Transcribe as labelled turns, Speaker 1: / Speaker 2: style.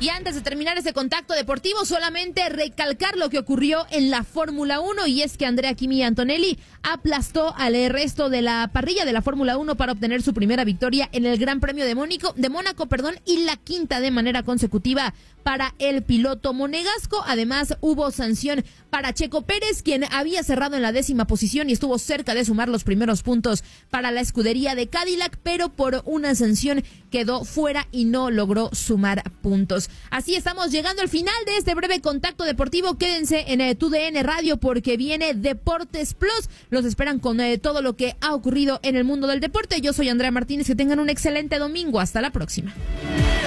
Speaker 1: Y antes de terminar este contacto deportivo, solamente recalcar lo que ocurrió en la Fórmula 1, y es que Andrea Kimi Antonelli aplastó al resto de la parrilla de la Fórmula 1 para obtener su primera victoria en el Gran Premio de Mónaco, y la quinta de manera consecutiva para el piloto monegasco. Además, hubo sanción para Checo Pérez, quien había cerrado en la 10ª posición y estuvo cerca de sumar los primeros puntos para la escudería de Cadillac, pero por una sanción quedó fuera y no logró sumar puntos. Así estamos llegando al final de este breve contacto deportivo. Quédense en TUDN Radio porque viene Deportes Plus. Los esperan con todo lo que ha ocurrido en el mundo del deporte. Yo soy Andrea Martínez. Que tengan un excelente domingo. Hasta la próxima.